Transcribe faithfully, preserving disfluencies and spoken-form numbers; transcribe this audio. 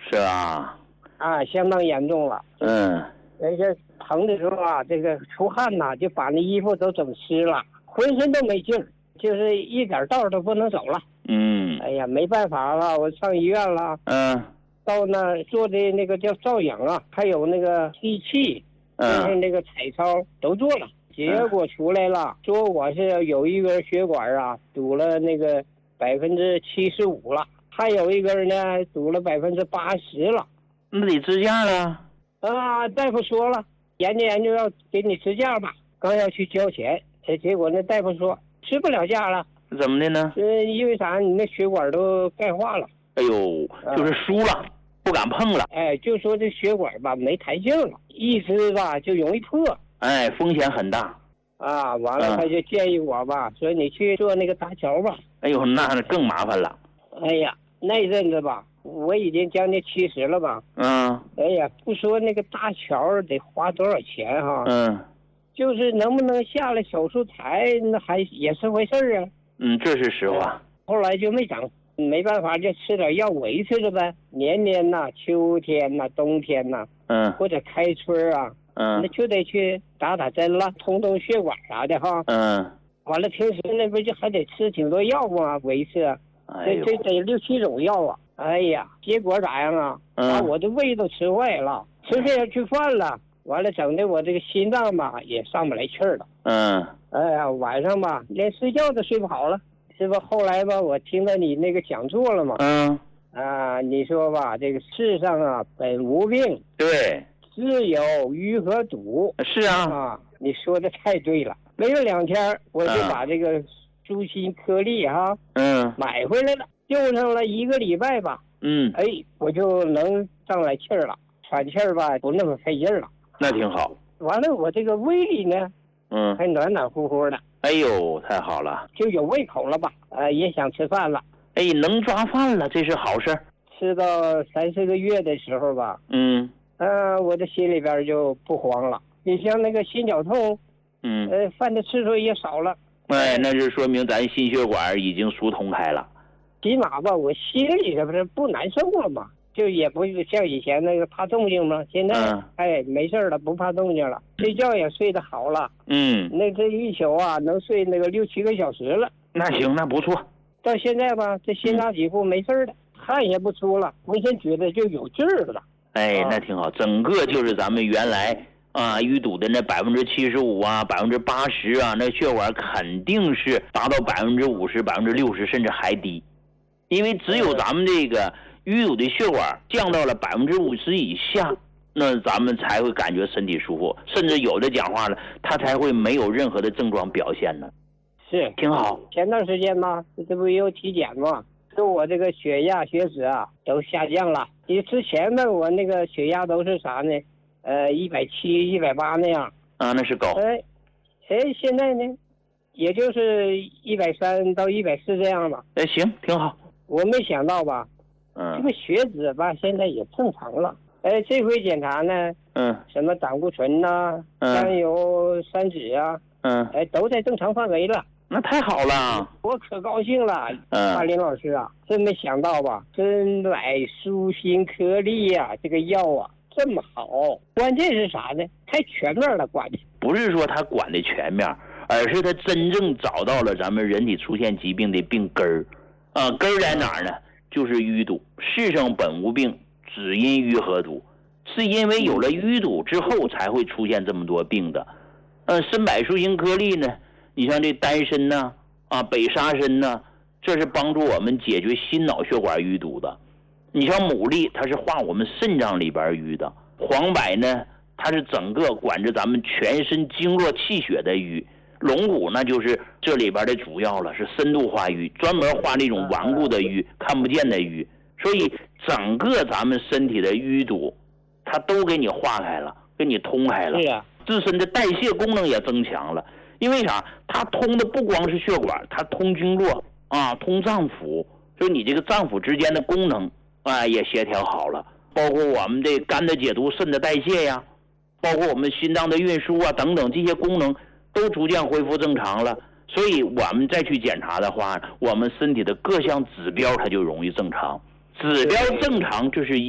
是吧？ 啊，相当严重了。 嗯。 人家疼的时候啊，这个出汗呐、啊，就把那衣服都整湿了，浑身都没劲儿，就是一点道都不能走了。 嗯。 哎呀，没办法了，我上医院了。 嗯。 到那做的那个叫照影啊，还有那个机器，就是那个彩超都做了，结果出来了，说我是有一根血管啊堵了那个百分之七十五了，还有一根呢堵了百分之八十了。 那得支架了。 啊，大夫说了，研究研究要给你支架吧，刚要去交钱，这结果那大夫说支不了架了。 怎么的呢？ 是因为啥？你那血管都钙化了。 哎呦，就是疏了，啊、不敢碰了。 哎，就说这血管吧没弹性了，一支吧就容易破。 哎，风险很大。 啊，完了他就建议我吧，嗯、说你去做那个搭桥吧。 哎呦，那更麻烦了。 哎呀，那阵子吧。我已经将近七十了吧？ 嗯。 哎呀，不说那个搭桥得花多少钱哈？ 嗯。 就是能不能下来手术台，那还也是回事儿啊。 嗯，这是实话。 后来就没整，没办法就吃点药维持着呗。年年呐、秋天呐、冬天呐， 嗯，或者开春啊， 嗯， 那就得去打打针了，通通血管啥的哈。 嗯。 完了，平时那不就还得吃挺多药吗？维持， 哎呦， 这这得六七种药啊。哎呀，结果咋样啊？把我的胃都吃坏了，吃不下去饭了。完了，整的我这个心脏吧也上不来气儿了。 嗯。 哎呀，晚上吧连睡觉都睡不好了，是吧？后来吧，我听到你那个讲座了嘛。 嗯。 啊，你说吧，这个世上啊本无病， 对， 自有淤和堵。 是啊。 啊，你说的太对了。没有两天，我就把这个舒心颗粒哈， 嗯， 买回来了。用上了一个礼拜吧， 嗯， 哎，我就能上来气儿了，喘气儿吧不那么费劲儿了。 那挺好。 完了，我这个胃里呢， 嗯， 还暖暖乎乎的。 哎呦，太好了， 就有胃口了吧？呃，也想吃饭了。 哎，能抓饭了，这是好事。 吃到三四个月的时候吧， 嗯， 呃，我的心里边就不慌了。你像那个心绞痛， 嗯， 呃，犯的次数也少了。 哎，那就说明咱心血管已经疏通开了。 起码吧，我心里这不是不难受了嘛，就也不像以前那个怕动静嘛。现在、嗯、哎没事了，不怕动静了，睡觉也睡得好了。 嗯， 那这一宿啊，能睡那个六七个小时了。 那行，那不错。 到现在吧，这心脏几乎没事了，汗也不出了，浑身觉得就有劲儿了。 哎，那挺好，整个就是咱们原来啊淤堵的那百分之七十五啊，百分之八十啊，那血管肯定是达到百分之五十、百分之六十，甚至还低。因为只有咱们这个淤堵的血管降到了百分之五十以下，那咱们才会感觉身体舒服，甚至有的讲话了，他才会没有任何的症状表现呢。 是， 挺好。 前段时间嘛，这不也有体检嘛，说我这个血压、血脂啊都下降了。因为之前呢，我那个血压都是啥呢？呃，一百七、一百八那样。 啊，那是高。 哎，哎，现在呢，也就是一百三到一百四这样吧。 哎，行，挺好。 我没想到吧， 嗯， 这个血脂吧现在也正常了。哎，这回检查呢， 嗯， 什么胆固醇呐、啊、甘油三酯啊， 嗯， 哎，都在正常范围了。 那太好了， 我可高兴了。 嗯， 马林老师啊，真没想到吧，真乃舒心颗粒呀、啊，这个药啊这么好。关键是啥呢？太全面了，管的不是说他管的全面，而是他真正找到了咱们人体出现疾病的病根儿。啊，根儿在哪儿呢？就是淤堵。世上本无病，只因淤和堵。是因为有了淤堵之后，才会出现这么多病的。呃，参柏舒心颗粒呢，你像这丹参呐，啊，北沙参呐，这是帮助我们解决心脑血管淤堵的。你像牡蛎，它是化我们肾脏里边淤的。黄柏呢，它是整个管着咱们全身经络气血的淤。龙骨那就是这里边的主要了，是深度化瘀，专门化那种顽固的瘀，看不见的瘀。所以整个咱们身体的淤堵，它都给你化开了，给你通开了。 是啊， 自身的代谢功能也增强了。因为啥？它通的不光是血管，它通经络啊，通脏腑，所以你这个脏腑之间的功能啊也协调好了，包括我们的肝的解毒、肾的代谢呀，包括我们心脏的运输啊等等这些功能。都逐渐恢复正常了，所以我们再去检查的话，我们身体的各项指标它就容易正常。指标正常就是